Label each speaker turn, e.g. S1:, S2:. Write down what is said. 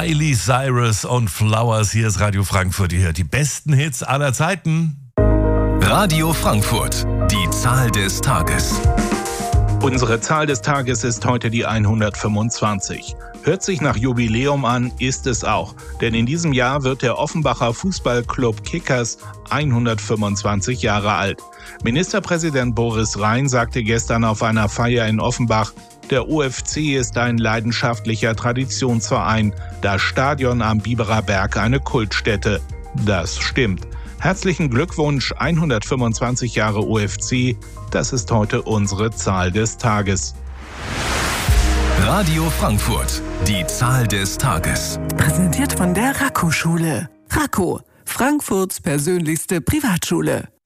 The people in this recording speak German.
S1: Miley Cyrus und Flowers. Hier ist Radio Frankfurt. Ihr hört die besten Hits aller Zeiten.
S2: Radio Frankfurt, die Zahl des Tages.
S3: Unsere Zahl des Tages ist heute die 125. Hört sich nach Jubiläum an, ist es auch. Denn in diesem Jahr wird der Offenbacher Fußballclub Kickers 125 Jahre alt. Ministerpräsident Boris Rhein sagte gestern auf einer Feier in Offenbach, der OFC ist ein leidenschaftlicher Traditionsverein, das Stadion am Biberer Berg eine Kultstätte. Das stimmt. Herzlichen Glückwunsch, 125 Jahre OFC, das ist heute unsere Zahl des Tages.
S2: Radio Frankfurt, die Zahl des Tages.
S4: Präsentiert von der Raco-Schule. Raco, Frankfurts persönlichste Privatschule.